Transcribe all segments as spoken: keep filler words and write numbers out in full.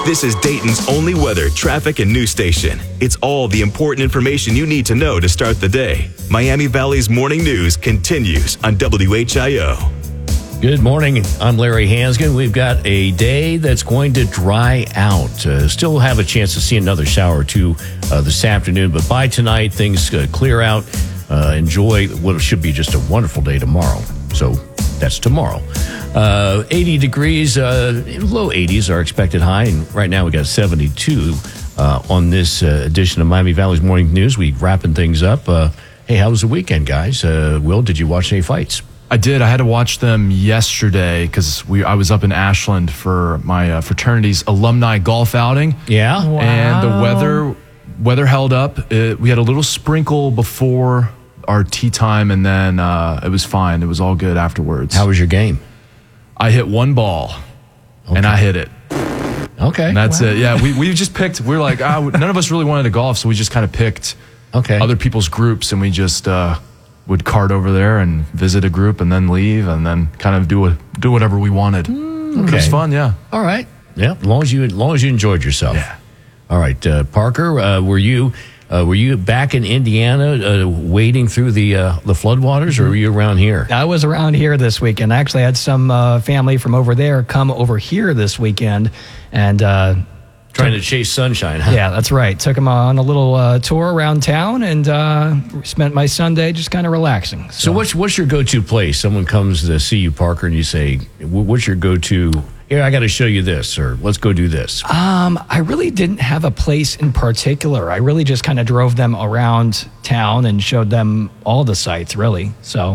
This is Dayton's only weather, traffic, and news station. It's all the important information you need to know to start the day. Miami Valley's morning news continues on W H I O. Good morning. I'm Larry Hansgen. We've got a day that's going to dry out. Uh, still have a chance to see another shower or two uh, this afternoon, but by tonight, things uh, clear out. Uh, enjoy what should be just a wonderful day tomorrow. So that's tomorrow. Uh, eighty degrees, uh, low eighties are expected high, and right now we got seventy-two uh, on this uh, edition of Miami Valley's Morning News. We wrapping things up. Uh, hey, how was the weekend, guys? Uh, Will, did you watch any fights? I did. I had to watch them yesterday because we I was up in Ashland for my uh, fraternity's alumni golf outing. Yeah, wow. And the weather weather held up. It, we had a little sprinkle before our tee time, and then uh, it was fine. It was all good afterwards. How was your game? I hit one ball, okay. and I hit it. Okay, and that's wow. it. Yeah, we we just picked. We were like, ah, none of us really wanted to golf, so we just kind of picked okay. other people's groups, and we just. Uh, would cart over there and visit a group and then leave and then kind of do a, do whatever we wanted. Mm, okay. It was fun, yeah. All right. Yeah, as long as you as long as you enjoyed yourself. Yeah. All right, uh, Parker, uh, were you uh, were you back in Indiana uh, wading through the uh, the floodwaters, or were you around here? I was around here this weekend. I actually had some uh, family from over there come over here this weekend, and. Uh, Trying to chase sunshine, huh? Yeah, that's right. Took him on a little uh, tour around town and uh, spent my Sunday just kind of relaxing. So, so what's what's your go-to place? Someone comes to see you, Parker, and you say, what's your go-to, here, I got to show you this, or let's go do this? Um, I really didn't have a place in particular. I really just kind of drove them around town and showed them all the sites, really. So,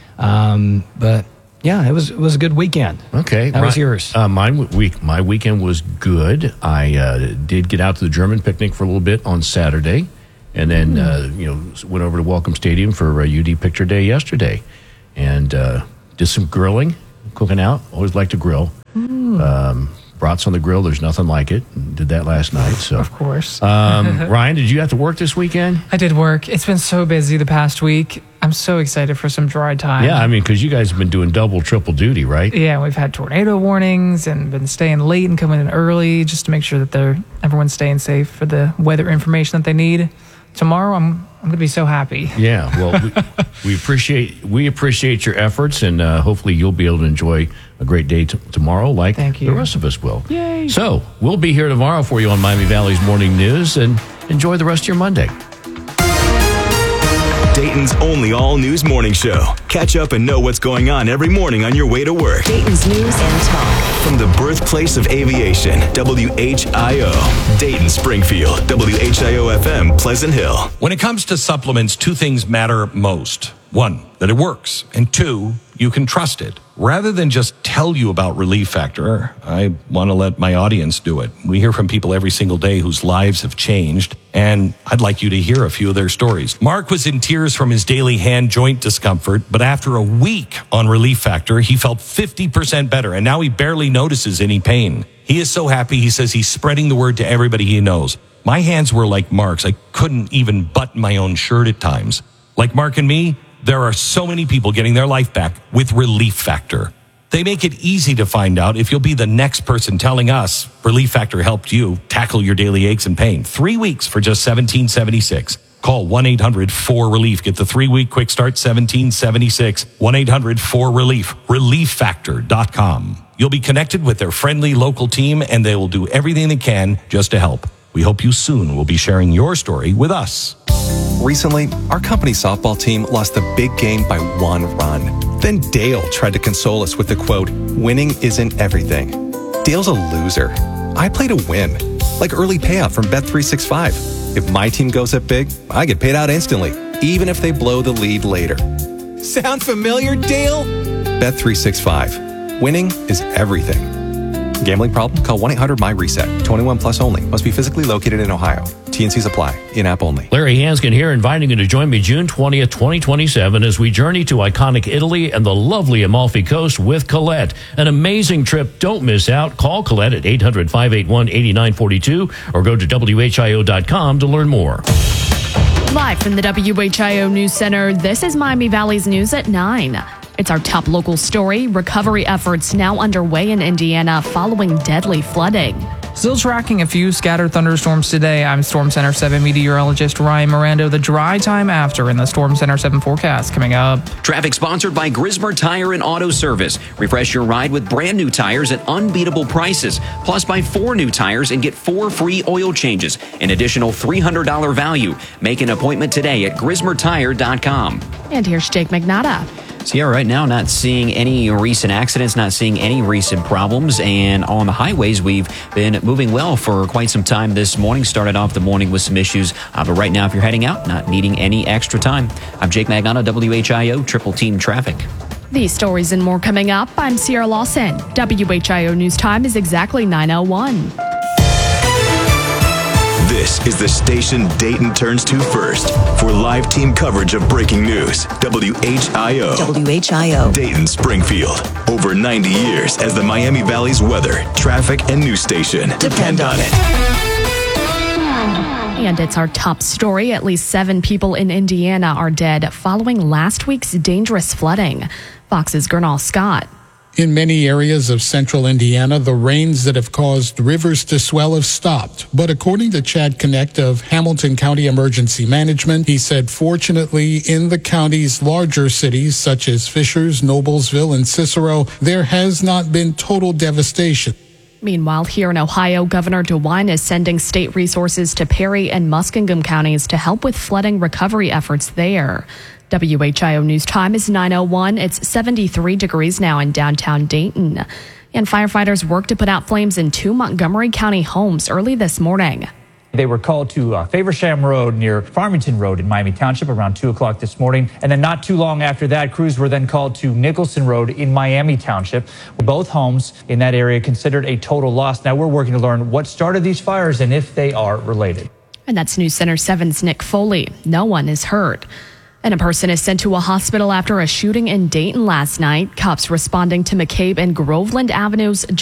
um, but... Yeah, it was it was a good weekend. Okay. How was yours? Uh, mine week my weekend was good. I uh, did get out to the German picnic for a little bit on Saturday, and then mm. uh, you know went over to Welcome Stadium for uh, U D Picture Day yesterday, and uh, did some grilling, cooking out. Always like to grill. Mm. Um, brats on the grill. There's nothing like it. Did that last night. So of course. um, Ryan, did you have to work this weekend? I did work. It's been so busy the past week. I'm so excited for some dry time. Yeah, I mean, because you guys have been doing double, triple duty, right? Yeah, we've had tornado warnings and been staying late and coming in early just to make sure that they're everyone's staying safe for the weather information that they need. Tomorrow, I'm I'm gonna be so happy. Yeah, well, we, we appreciate we appreciate your efforts, and uh, hopefully you'll be able to enjoy a great day t- tomorrow, like Thank you. the rest of us will. Yay! So we'll be here tomorrow for you on Miami Valley's Morning News, and enjoy the rest of your Monday. Dayton's only all-news morning show. Catch up and know what's going on every morning on your way to work. Dayton's News and Talk. From the birthplace of aviation, W H I O. Dayton, Springfield, W H I O F M, Pleasant Hill. When it comes to supplements, two things matter most. One, that it works. And two, you can trust it. Rather than just tell you about Relief Factor, I want to let my audience do it. We hear from people every single day whose lives have changed, and I'd like you to hear a few of their stories. Mark was in tears from his daily hand joint discomfort, but after a week on Relief Factor, he felt fifty percent better, and now he barely notices any pain. He is so happy, he says he's spreading the word to everybody he knows. My hands were like Mark's. I couldn't even button my own shirt at times. Like Mark and me, there are so many people getting their life back with Relief Factor. They make it easy to find out if you'll be the next person telling us Relief Factor helped you tackle your daily aches and pain. Three weeks for just seventeen seventy-six. Call one eight hundred four relief. Get the three-week quick start, seventeen seventy-six. one eight hundred four relief. relief factor dot com. You'll be connected with their friendly local team, and they will do everything they can just to help. We hope you soon will be sharing your story with us. Recently, our company softball team lost the big game by one run. Then Dale tried to console us with the quote, "Winning isn't everything." Dale's a loser. I play to win, like early payout from Bet three sixty-five. If my team goes up big, I get paid out instantly, even if they blow the lead later. Sound familiar, Dale? Bet three sixty-five. Winning is everything. Gambling problem? Call one eight hundred M Y reset. twenty-one plus only. Must be physically located in Ohio. T and Cs apply. In-app only. Larry Hansgen here, inviting you to join me June twentieth, twenty twenty-seven as we journey to iconic Italy and the lovely Amalfi Coast with Colette. An amazing trip. Don't miss out. Call Colette at eight hundred, five eight one, eight nine four two or go to W H I O dot com to learn more. Live from the W H I O News Center, this is Miami Valley's News at nine. It's our top local story. Recovery efforts now underway in Indiana following deadly flooding. Still tracking a few scattered thunderstorms today. I'm Storm Center seven meteorologist Ryan Miranda. The dry time after in the Storm Center seven forecast coming up. Traffic sponsored by Grismer Tire and Auto Service. Refresh your ride with brand new tires at unbeatable prices. Plus, buy four new tires and get four free oil changes. An additional three hundred dollars value. Make an appointment today at grismer tire dot com. And here's Jake Magnata. So yeah, right now, not seeing any recent accidents, not seeing any recent problems. And on the highways, we've been moving well for quite some time this morning. Started off the morning with some issues. Uh, but right now, if you're heading out, not needing any extra time. I'm Jake Magnata, W H I O Triple Team Traffic. These stories and more coming up. I'm Sierra Lawson. W H I O News Time is exactly nine oh one. This is the station Dayton turns to first for live team coverage of breaking news. W H I O. W H I O. Dayton, Springfield. Over ninety years as the Miami Valley's weather, traffic, and news station. Depend on it. And it's our top story. At least seven people in Indiana are dead following last week's dangerous flooding. Fox's Gernal Scott. In many areas of central Indiana, the rains that have caused rivers to swell have stopped. But according to Chad Connect of Hamilton County Emergency Management, he said, fortunately, in the county's larger cities, such as Fishers, Noblesville, and Cicero, there has not been total devastation. Meanwhile, here in Ohio, Governor DeWine is sending state resources to Perry and Muskingum counties to help with flooding recovery efforts there. W H I O News Time is nine oh one. It's seventy-three degrees now in downtown Dayton. And firefighters worked to put out flames in two Montgomery County homes early this morning. They were called to uh, Faversham Road near Farmington Road in Miami Township around two o'clock this morning. And then not too long after that, crews were then called to Nicholson Road in Miami Township. Both homes in that area considered a total loss. Now we're working to learn what started these fires and if they are related. And that's News Center seven's Nick Foley. No one is hurt. And a person is sent to a hospital after a shooting in Dayton last night. Cops responding to McCabe and Groveland Avenues